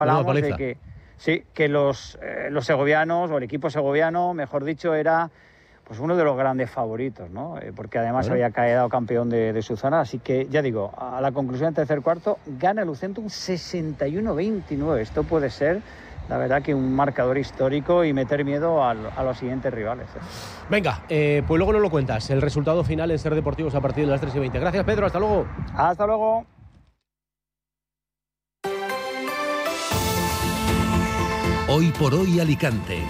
Hablábamos de que sí, que los segovianos, o el equipo segoviano, mejor dicho, era pues uno de los grandes favoritos, ¿no? Porque además había quedado campeón de su zona. Así que, ya digo, a la conclusión del tercer cuarto, gana Lucentum 61-29. Esto puede ser, la verdad, que un marcador histórico y meter miedo a los siguientes rivales. Venga, pues luego nos lo cuentas. El resultado final en Ser Deportivos a partir de las 3:20. Gracias, Pedro. Hasta luego. Hasta luego. Hoy por hoy Alicante.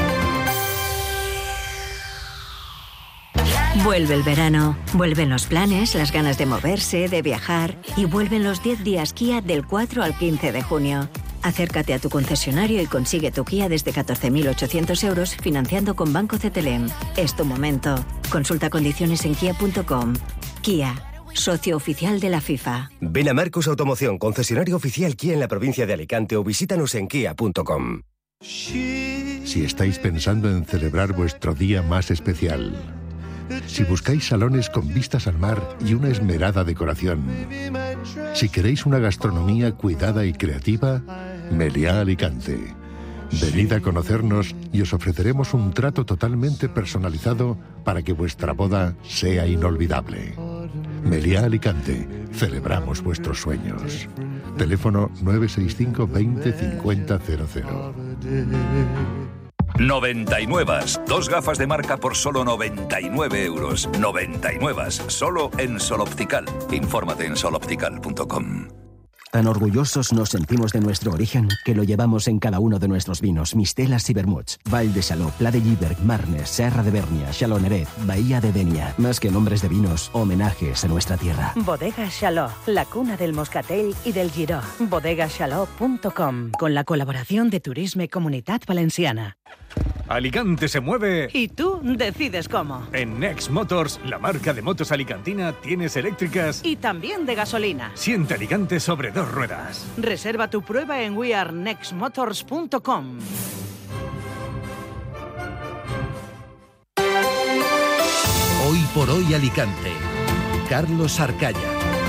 Vuelve el verano, vuelven los planes, las ganas de moverse, de viajar y vuelven los 10 días Kia del 4 al 15 de junio. Acércate a tu concesionario y consigue tu Kia desde 14.800 euros financiando con Banco CTLM. Es tu momento. Consulta condiciones en kia.com. Kia, socio oficial de la FIFA. Ven a Marcos Automoción, concesionario oficial Kia en la provincia de Alicante, o visítanos en kia.com. Si estáis pensando en celebrar vuestro día más especial, si buscáis salones con vistas al mar y una esmerada decoración, si queréis una gastronomía cuidada y creativa, Meliá Alicante. Venid a conocernos y os ofreceremos un trato totalmente personalizado para que vuestra boda sea inolvidable. Meliá Alicante, celebramos vuestros sueños. Teléfono 965 20 50 00. 99. Dos gafas de marca por solo 99 euros. 99. Solo en Sol Optical. Infórmate en soloptical.com. Tan orgullosos nos sentimos de nuestro origen que lo llevamos en cada uno de nuestros vinos, mistelas y vermuts. Val de Chaló, Pla de Lliberg, Marnes, Serra de Bernia, Chaloneret, Bahía de Denia. Más que nombres de vinos, homenajes a nuestra tierra. Bodega Chaló, la cuna del moscatel y del giró. Bodegachaló.com, con la colaboración de Turisme Comunitat Valenciana. Alicante se mueve. Y tú decides cómo. En Next Motors, la marca de motos alicantina, tienes eléctricas y también de gasolina. Siente Alicante sobre dos ruedas. Reserva tu prueba en wearenextmotors.com. Hoy por hoy Alicante. Carlos Arcaya.